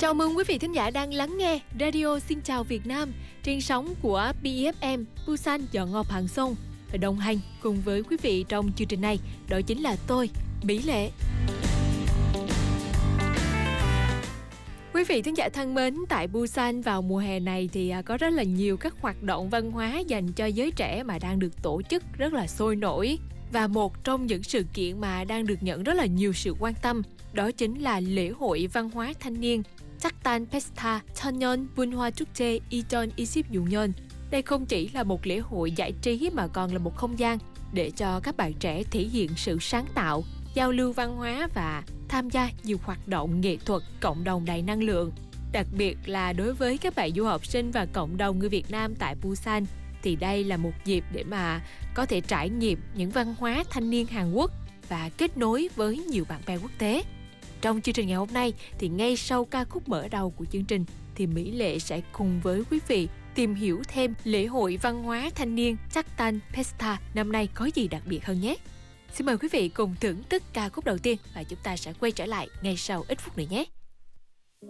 Chào mừng quý vị thính giả đang lắng nghe Radio Xin Chào Việt Nam trên sóng của BFM Busan Chợ Ngọc Hàng Sông. Và đồng hành cùng với quý vị trong chương trình này, đó chính là tôi, Mỹ Lệ. Quý vị thính giả thân mến, tại Busan vào mùa hè này thì có rất là nhiều các hoạt động văn hóa dành cho giới trẻ mà đang được tổ chức rất là sôi nổi. Và một trong những sự kiện mà đang được nhận rất là nhiều sự quan tâm, đó chính là lễ hội văn hóa thanh niên Chaktan Pesta Chanyeon Bunhwa Chukje 2026. Đây không chỉ là một lễ hội giải trí mà còn là một không gian để cho các bạn trẻ thể hiện sự sáng tạo, giao lưu văn hóa và tham gia nhiều hoạt động nghệ thuật cộng đồng đầy năng lượng. Đặc biệt là đối với các bạn du học sinh và cộng đồng người Việt Nam tại Busan thì đây là một dịp để mà có thể trải nghiệm những văn hóa thanh niên Hàn Quốc và kết nối với nhiều bạn bè quốc tế. Trong chương trình ngày hôm nay thì ngay sau ca khúc mở đầu của chương trình thì Mỹ Lệ sẽ cùng với quý vị tìm hiểu thêm lễ hội văn hóa thanh niên Chaktan Pesta năm nay có gì đặc biệt hơn nhé. Xin mời quý vị cùng thưởng thức ca khúc đầu tiên và chúng ta sẽ quay trở lại ngay sau ít phút nữa nhé.